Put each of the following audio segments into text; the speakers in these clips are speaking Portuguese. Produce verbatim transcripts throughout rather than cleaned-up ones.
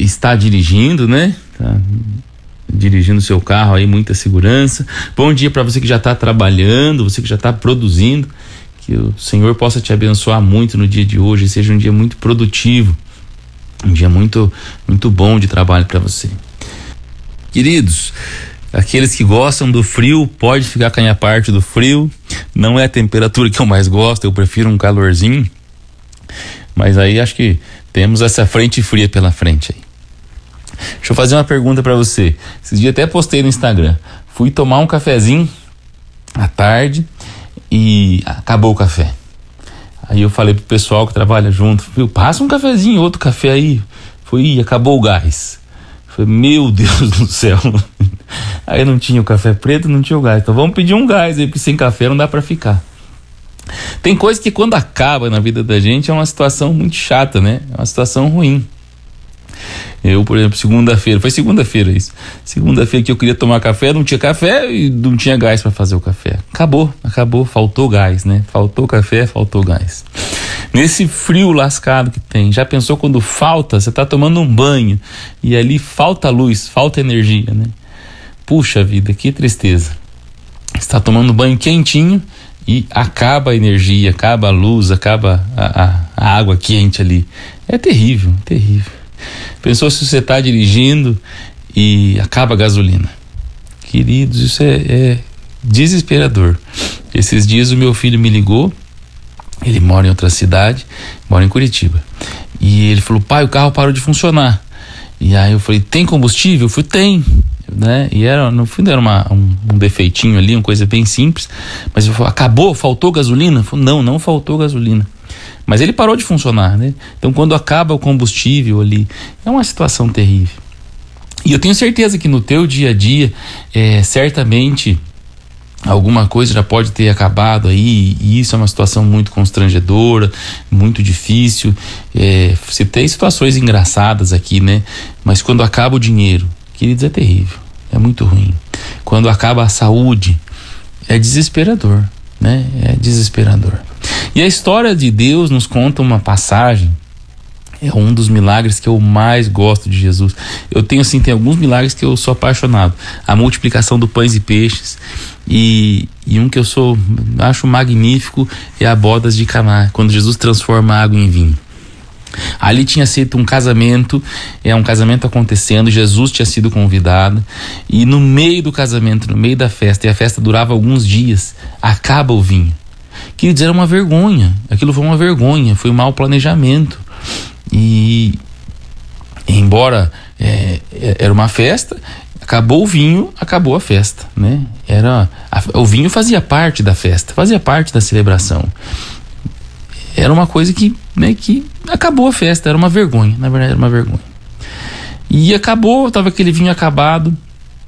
está dirigindo, né? Tá dirigindo seu carro aí, muita segurança. Bom dia para você que já está trabalhando, você que já está produzindo. Que o Senhor possa te abençoar muito no dia de hoje, seja um dia muito produtivo, um dia muito, muito bom de trabalho para você. Queridos, aqueles que gostam do frio, pode ficar com a minha parte do frio. Não é a temperatura que eu mais gosto, eu prefiro um calorzinho. Mas aí acho que temos essa frente fria pela frente aí. Deixa eu fazer uma pergunta para você. Esses dias até postei no Instagram. Fui tomar um cafezinho à tarde e acabou o café. Aí eu falei pro pessoal que trabalha junto, viu, passa um cafezinho, outro café aí. Foi, acabou o gás. Falei, meu Deus do céu. Aí não tinha o café preto, não tinha o gás. Então vamos pedir um gás aí, porque sem café não dá pra ficar. Tem coisa que quando acaba na vida da gente é uma situação muito chata, né? É uma situação ruim. Eu, por exemplo, segunda-feira, foi segunda-feira isso. Segunda-feira que eu queria tomar café, não tinha café e não tinha gás para fazer o café. Acabou, acabou, faltou gás, né? Faltou café, faltou gás. Nesse frio lascado que tem, já pensou quando falta, você tá tomando um banho e ali falta luz, falta energia, né? Puxa vida, que tristeza. Você tá tomando banho quentinho e acaba a energia, acaba a luz, acaba a, a, a água quente ali. É terrível, terrível. Pensou se você está dirigindo e acaba a gasolina. Queridos, isso é, é desesperador. Esses dias o meu filho me ligou, ele mora em outra cidade, mora em Curitiba. E ele falou, pai, o carro parou de funcionar. E aí eu falei, tem combustível? Eu falei, tem. Né? E era, no fundo era uma, um, um defeitinho ali, uma coisa bem simples. Mas eu falei, acabou? Faltou gasolina? Eu falei, não, não faltou gasolina. Mas ele parou de funcionar, né? Então quando acaba o combustível ali, é uma situação terrível. E eu tenho certeza que no teu dia a dia, é, certamente alguma coisa já pode ter acabado aí, e isso é uma situação muito constrangedora, muito difícil. É, você tem situações engraçadas aqui, né? Mas quando acaba o dinheiro, queridos, é terrível, é muito ruim. Quando acaba a saúde, é desesperador, né? É desesperador. E a história de Deus nos conta uma passagem, é um dos milagres que eu mais gosto de Jesus. Eu tenho assim, tem alguns milagres que eu sou apaixonado. A multiplicação do pães e peixes, e, e um que eu sou, acho magnífico, é a bodas de Caná, quando Jesus transforma a água em vinho. Ali tinha sido um casamento, é um casamento acontecendo, Jesus tinha sido convidado, e no meio do casamento, no meio da festa, e a festa durava alguns dias, acaba o vinho. Queridos, era uma vergonha, aquilo foi uma vergonha, foi um mau planejamento. E embora é, era uma festa, acabou o vinho, acabou a festa, né? Era, a, o vinho fazia parte da festa, fazia parte da celebração. Era uma coisa que, né, que acabou a festa, era uma vergonha, na verdade era uma vergonha. E acabou, tava aquele vinho acabado,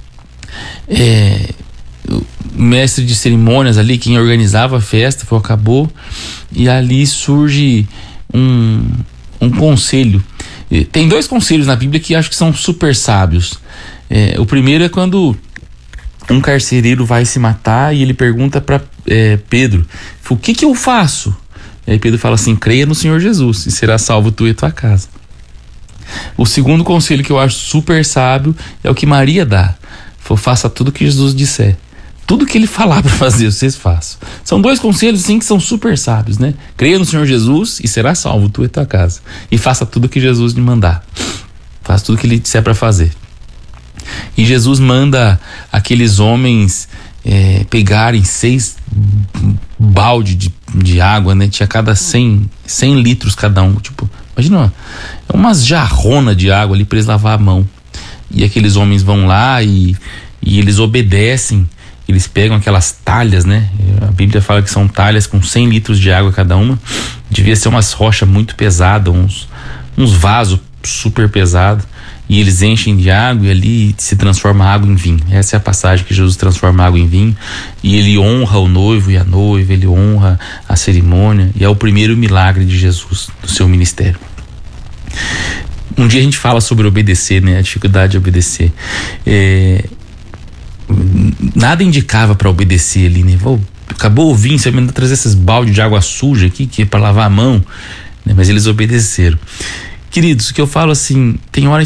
é, o mestre de cerimônias ali, quem organizava a festa, foi, acabou, e ali surge um, um conselho. Tem dois conselhos na Bíblia que acho que são super sábios. É, o primeiro é quando um carcereiro vai se matar e ele pergunta para é, Pedro, o que que eu faço? E aí Pedro fala assim, creia no Senhor Jesus e será salvo tu e tua casa. O segundo conselho que eu acho super sábio é o que Maria dá. Falou, faça tudo que Jesus disser. Tudo que ele falar para fazer, vocês façam. São dois conselhos sim que são super sábios, né? Creia no Senhor Jesus e será salvo tu e tua casa. E faça tudo que Jesus lhe mandar. Faça tudo que ele disser para fazer. E Jesus manda aqueles homens é, pegarem seis balde de, de água, né? Tinha cada cem, cem litros cada um. Tipo, imagina, umas jarronas de água ali para eles lavar a mão. E aqueles homens vão lá e, e eles obedecem. Eles pegam aquelas talhas, né? A Bíblia fala que são talhas com cem litros de água cada uma. Devia ser umas rochas muito pesadas, uns, uns vasos super pesados. E eles enchem de água e ali se transforma a água em vinho. Essa é a passagem que Jesus transforma a água em vinho. E ele honra o noivo e a noiva, ele honra a cerimônia. E é o primeiro milagre de Jesus no seu ministério. Um dia a gente fala sobre obedecer, né? A dificuldade de obedecer. É... Nada indicava para obedecer ali, né? Vou, acabou o vinho, você vai me trazer esses baldes de água suja aqui, que é para lavar a mão, né? Mas eles obedeceram. Queridos, o que eu falo assim, tem hora